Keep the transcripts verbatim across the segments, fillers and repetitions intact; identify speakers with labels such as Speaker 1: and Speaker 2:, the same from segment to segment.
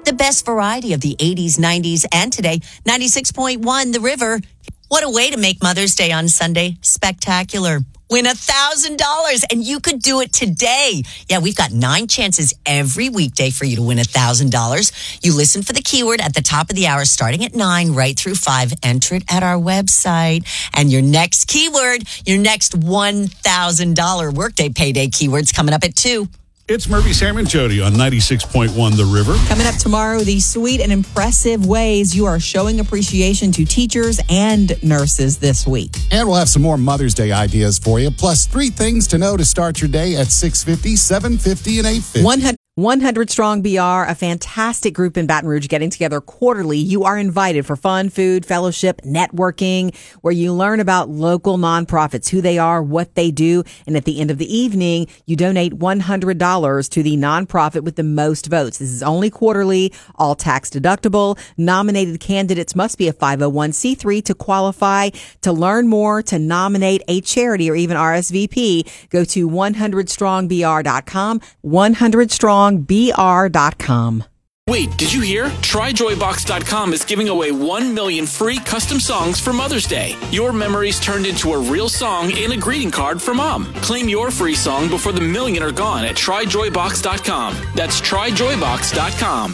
Speaker 1: The best variety of the eighties, nineties, and today, ninety-six point one The River. What a way to make Mother's Day on Sunday spectacular. Win one thousand dollars, and you could do it today. Yeah, we've got nine chances every weekday for you to win one thousand dollars. You listen for the keyword at the top of the hour, starting at nine, right through five. Enter it at our website. And your next keyword, your next one thousand dollars workday payday keyword's coming up at two.
Speaker 2: It's Murphy, Sam, and Jody on ninety-six point one The River.
Speaker 3: Coming up tomorrow, the sweet and impressive ways you are showing appreciation to teachers and nurses this week.
Speaker 4: And we'll have some more Mother's Day ideas for you, plus three things to know to start your day at six fifty, seven fifty, and eight fifty.
Speaker 3: one hundred Strong B R, a fantastic group in Baton Rouge getting together quarterly. You are invited for fun, food, fellowship, networking, where you learn about local nonprofits, who they are, what they do. And at the end of the evening, you donate one hundred dollars to the nonprofit with the most votes. This is only quarterly, all tax deductible. Nominated candidates must be a five oh one c three to qualify. To learn more, to nominate a charity or even R S V P, go to one hundred strong b r dot com, one hundred strong b r dot com.
Speaker 5: Wait, did you hear? Try joy box dot com is giving away one million free custom songs for Mother's Day. Your memories turned into a real song and a greeting card for Mom. Claim your free song before the million are gone at try joy box dot com. That's try joy box dot com.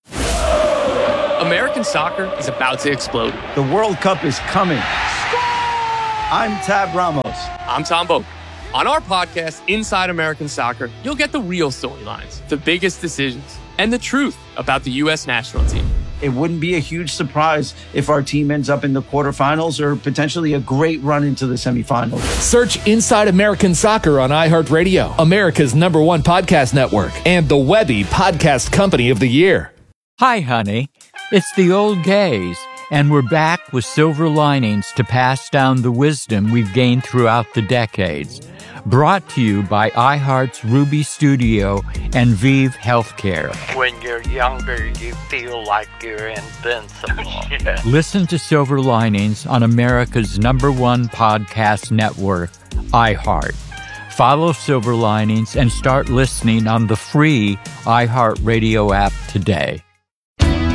Speaker 6: American soccer is about to explode.
Speaker 7: The World Cup is coming. I'm Tab Ramos.
Speaker 6: I'm Tom Boak. On our podcast, Inside American Soccer, you'll get the real storylines, the biggest decisions, and the truth about the U S national team.
Speaker 7: It wouldn't be a huge surprise if our team ends up in the quarterfinals or potentially a great run into the semifinals.
Speaker 8: Search Inside American Soccer on iHeartRadio, America's number one podcast network, and the Webby Podcast Company of the Year.
Speaker 9: Hi, honey. It's the old gays, and we're back with silver linings to pass down the wisdom we've gained throughout the decades. Brought to you by iHeart's Ruby Studio and Vive Healthcare.
Speaker 10: When you're younger, you feel like you're invincible. Yeah.
Speaker 9: Listen to Silver Linings on America's number one podcast network, iHeart. Follow Silver Linings and start listening on the free iHeartRadio app today.